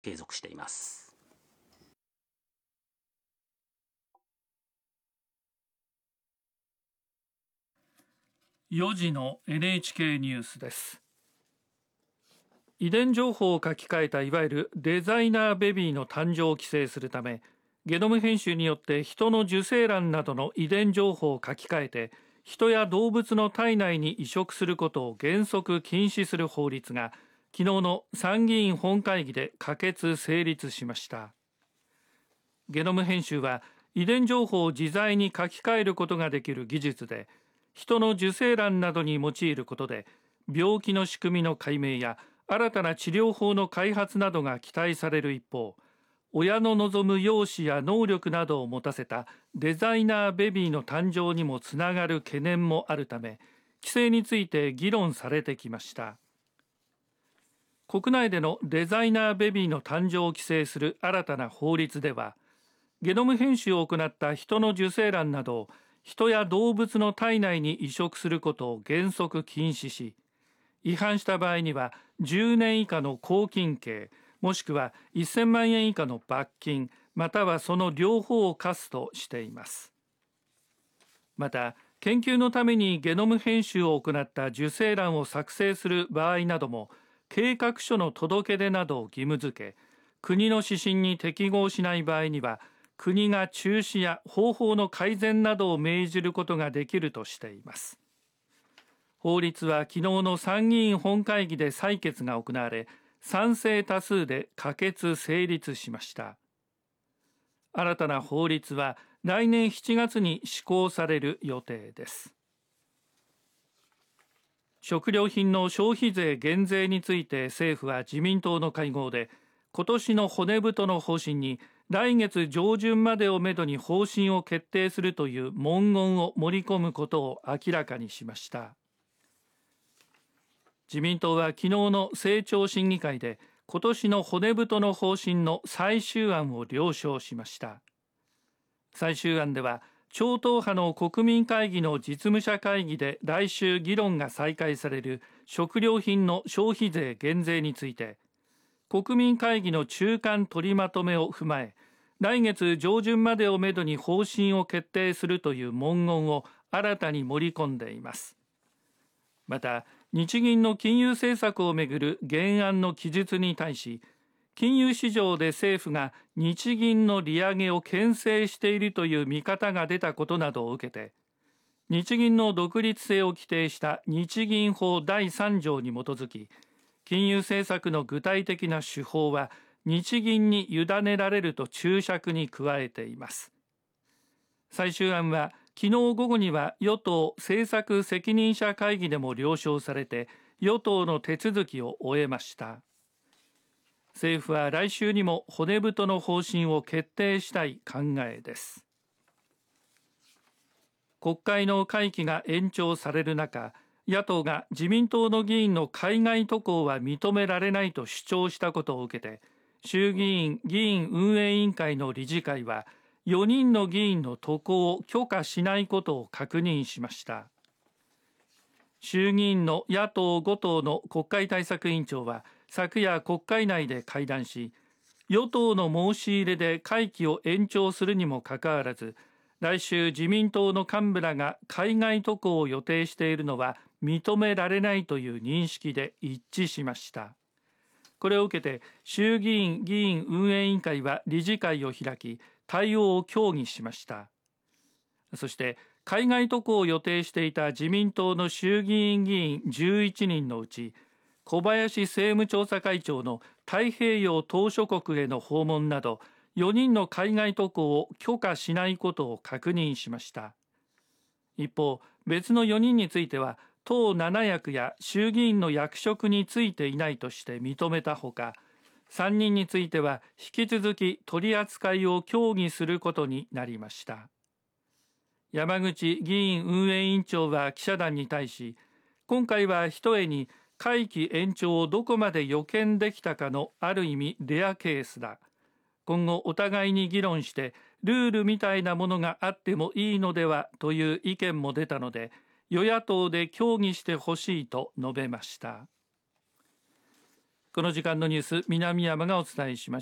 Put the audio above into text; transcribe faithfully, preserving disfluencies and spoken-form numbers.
継続しています。 よじの エヌエイチケー ニュースです。遺伝情報を書き換えたいわゆるデザイナーベビーの誕生を規制するため、ゲノム編集によって人の受精卵などの遺伝情報を書き換えて人や動物の体内に移植することを原則禁止する法律が昨日の参議院本会議で可決成立しました。ゲノム編集は遺伝情報を自在に書き換えることができる技術で、人の受精卵などに用いることで病気の仕組みの解明や新たな治療法の開発などが期待される一方、親の望む容姿や能力などを持たせたデザイナーベビーの誕生にもつながる懸念もあるため、規制について議論されてきました。国内でのデザイナーベビーの誕生を規制する新たな法律では、ゲノム編集を行った人の受精卵などを人や動物の体内に移植することを原則禁止し、違反した場合にはじゅうねん以下の拘禁刑、もしくはせんまんえん以下の罰金、またはその両方を科すとしています。また、研究のためにゲノム編集を行った受精卵を作成する場合なども、計画書の届け出などを義務付け、国の指針に適合しない場合には、国が中止や方法の改善などを命じることができるとしています。法律は昨日の参議院本会議で採決が行われ、賛成多数で可決成立しました。新たな法律は来年しちがつに施行される予定です。食料品の消費税減税について政府は自民党の会合で、今年の骨太の方針に来月上旬までをめどに方針を決定するという文言を盛り込むことを明らかにしました。自民党は昨日の政調審議会で今年の骨太の方針の最終案を了承しました。最終案では超党派の国民会議の実務者会議で来週議論が再開される食料品の消費税減税について、国民会議の中間取りまとめを踏まえ、来月上旬までをめどに方針を決定するという文言を新たに盛り込んでいます。また、日銀の金融政策をめぐる原案の記述に対し、金融市場で政府が日銀の利上げを牽制しているという見方が出たことなどを受けて、日銀の独立性を規定した日銀法だいさん条に基づき、金融政策の具体的な手法は日銀に委ねられると注釈に加えています。最終案は昨日午後には与党政策責任者会議でも了承されて、与党の手続きを終えました。政府は来週にも骨太の方針を決定したい考えです。国会の会期が延長される中、野党が自民党の議員の海外渡航は認められないと主張したことを受けて、衆議院議院運営委員会の理事会はよにんの議員の渡航を許可しないことを確認しました。衆議院の野党ご党の国会対策委員長は昨夜国会内で会談し、与党の申し入れで会期を延長するにもかかわらず、来週自民党の幹部らが海外渡航を予定しているのは認められないという認識で一致しました。これを受けて衆議院議員運営委員会は理事会を開き、対応を協議しました。そして海外渡航を予定していた自民党の衆議院議員じゅういちにんのうち、小林政務調査会長の太平洋島しょ国への訪問などよにんの海外渡航を許可しないことを確認しました。一方、別のよにんについては党七役や衆議院の役職に就いていないとして認めたほか、さんにんについては引き続き取り扱いを協議することになりました。山口議員運営委員長は記者団に対し、今回はひとえに会期延長をどこまで予見できたかのある意味レアケースだ。今後お互いに議論してルールみたいなものがあってもいいのではという意見も出たので、与野党で協議してほしいと述べました。 この時間のニュース、南山がお伝えしました。